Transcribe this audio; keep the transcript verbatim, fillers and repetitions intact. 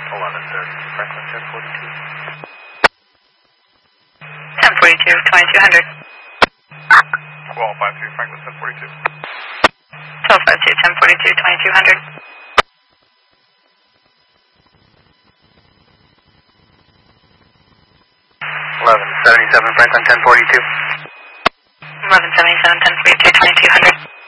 eleven thirty, Franklin ten forty-two. ten forty-two, twenty-two hundred. twelve fifty-two, Franklin ten forty-two. twelve fifty-two, ten forty-two, twenty-two hundred. eleven seventy-seven, Franklin ten forty-two. eleven seventy-seven, ten forty-two, twenty-two hundred.